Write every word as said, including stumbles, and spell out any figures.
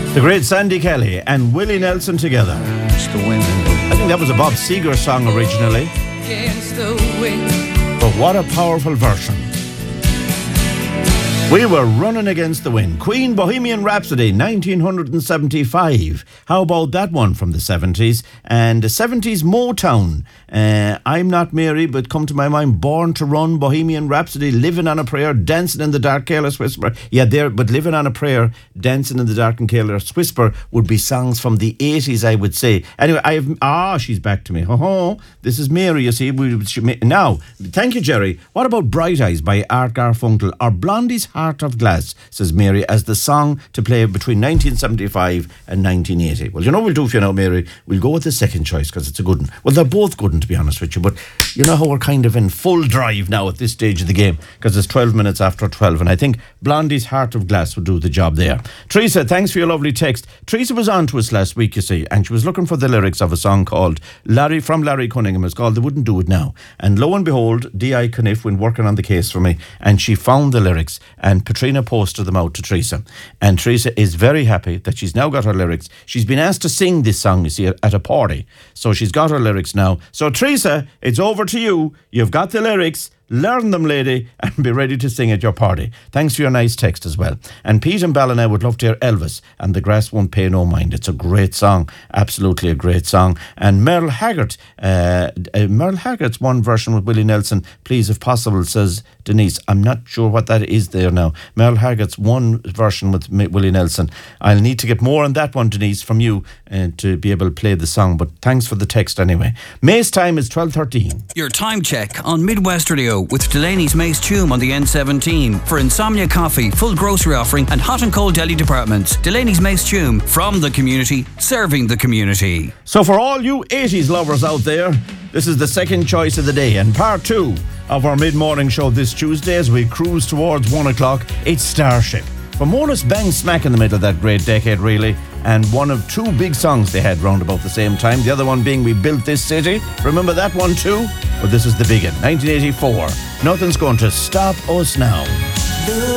The great Sandy Kelly and Willie Nelson together. I think that was a Bob Seger song originally. But what a powerful version. We were running against the wind. Queen, Bohemian Rhapsody, nineteen seventy-five. How about that one from the seventies? And the seventies Motown. Uh, I'm Not Mary, but come to my mind, Born to Run, Bohemian Rhapsody, Living on a Prayer, Dancing in the Dark, Careless Whisper. Yeah, there, but Living on a Prayer, Dancing in the Dark and Careless Whisper would be songs from the eighties, I would say. Anyway, I have, ah, she's back to me. Oh, this is Mary, you see. We, she, now, thank you, Jerry. What about Bright Eyes by Art Garfunkel or Blondie's Heart of Glass, says Mary, as the song to play between nineteen seventy-five and nineteen eighty. Well, you know what we'll do for you now, Mary? We'll go with the second choice because it's a good one. Well, they're both good, to be honest with you, but you know how we're kind of in full drive now at this stage of the game because it's twelve minutes after twelve, and I think Blondie's Heart of Glass will do the job there. Teresa, thanks for your lovely text. Teresa was on to us last week, you see, and she was looking for the lyrics of a song called Larry from Larry Cunningham. It's called They Wouldn't Do It Now. And lo and behold, D I Caniff went working on the case for me, and she found the lyrics, and Patricia posted them out to Teresa, and Teresa is very happy that she's now got her lyrics. She's been asked to sing this song, you see, at a party, so she's got her lyrics now. So Teresa, it's over to you. You've got the lyrics. Learn them, lady, and be ready to sing at your party. Thanks for your nice text as well. And Pete and Ballina would love to hear Elvis and The Grass Won't Pay No Mind. It's a great song, absolutely a great song. And Merle Haggard, uh, uh, Merle Haggard's one version with Willie Nelson, please if possible, says Denise. I'm not sure what that is there now. Merle Haggard's one version with Willie Nelson. I'll need to get more on that one, Denise, from you uh, to be able to play the song, but thanks for the text anyway. May's time is twelve thirteen. Your time check on Midwest Radio with Delaney's Mace Tume on the N seventeen. For Insomnia Coffee, full grocery offering and hot and cold deli departments. Delaney's Mace Tume, from the community, serving the community. So for all you eighties lovers out there, this is the second choice of the day and part two of our mid-morning show this Tuesday as we cruise towards one o'clock. It's Starship. From Morris bang smack in the middle of that great decade, really, and one of two big songs they had round about the same time. The other one being We Built This City. Remember that one too? Well, this is the big one, nineteen eighty-four. Nothing's going to stop us now.